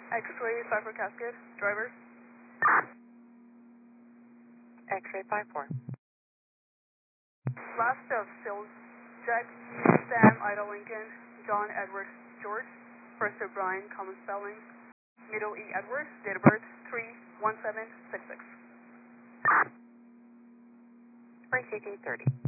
X-ray Cypher Cascade, driver. X-ray 54. Last of Sills, Jack, Sam, Ida Lincoln, John Edward George, first of Brian, common spelling, middle E Edward, date of birth 3/1766. Spring CK 30.